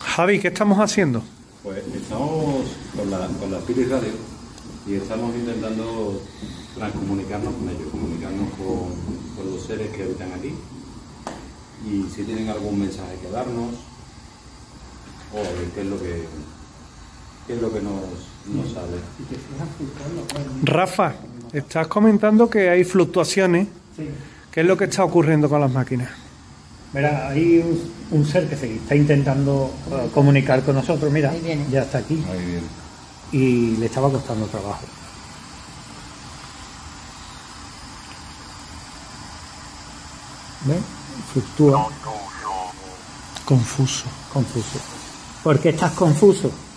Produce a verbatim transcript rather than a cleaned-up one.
Javi, ¿qué estamos haciendo? Pues estamos con la, con la Spirit Radio y estamos intentando transcomunicarnos con ellos, comunicarnos con, con los seres que habitan aquí y si tienen algún mensaje que darnos o a ver qué es lo que, qué es lo que nos, nos sale. Rafa, estás comentando que hay fluctuaciones. Sí. ¿Qué es lo que está ocurriendo con las máquinas? Mira, hay un, un ser que se está intentando uh, comunicar con nosotros, mira, ya está aquí. Ahí bien. Y le estaba costando trabajo. ¿Ves? Fluctúa. Confuso. Confuso. ¿Por qué estás confuso?